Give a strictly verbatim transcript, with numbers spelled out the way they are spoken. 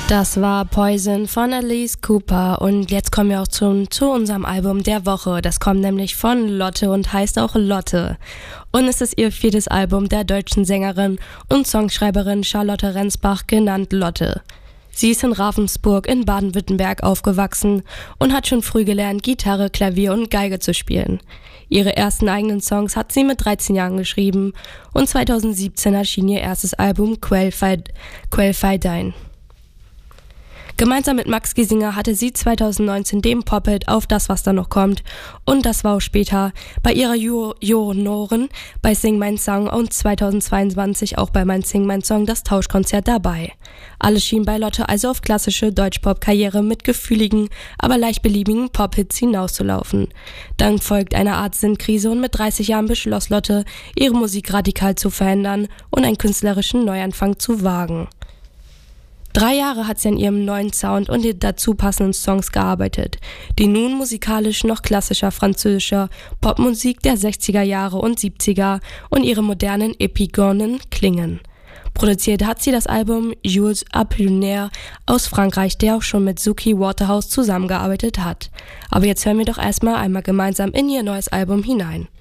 Das war Poison von Alice Cooper und jetzt kommen wir auch zum, zu unserem Album der Woche. Das kommt nämlich von Lotte und heißt auch Lotte. Und es ist ihr viertes Album der deutschen Sängerin und Songschreiberin Charlotte Rensbach, genannt Lotte. Sie ist in Ravensburg in Baden-Württemberg aufgewachsen und hat schon früh gelernt, Gitarre, Klavier und Geige zu spielen. Ihre ersten eigenen Songs hat sie mit dreizehn Jahren geschrieben und zweitausendsiebzehn erschien ihr erstes Album Quellfei Dein. Gemeinsam mit Max Giesinger hatte sie zweitausendneunzehn den Pop-Hit Auf das, was da noch kommt und das war auch später bei ihrer Ju- Juroren bei Sing Mein Song und zweitausendzweiundzwanzig auch bei Mein Sing Mein Song das Tauschkonzert dabei. Alles schien bei Lotte also auf klassische Deutschpop-Karriere mit gefühligen, aber leicht beliebigen Pop-Hits hinauszulaufen. Dann folgt eine Art Sinnkrise und mit dreißig Jahren beschloss Lotte, ihre Musik radikal zu verändern und einen künstlerischen Neuanfang zu wagen. Drei Jahre hat sie an ihrem neuen Sound und den dazu passenden Songs gearbeitet, die nun musikalisch noch klassischer französischer Popmusik der sechziger Jahre und siebziger und ihre modernen Epigonen klingen. Produziert hat sie das Album Jules Apollinaire aus Frankreich, der auch schon mit Suki Waterhouse zusammengearbeitet hat. Aber jetzt hören wir doch erstmal einmal gemeinsam in ihr neues Album hinein.